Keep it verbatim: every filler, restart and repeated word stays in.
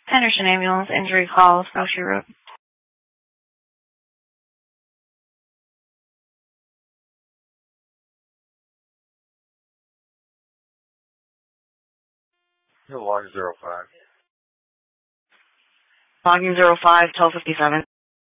Henderson Ambulance, injury call, Snowshoe Road. Log zero five. Logging zero five, twelve fifty-seven.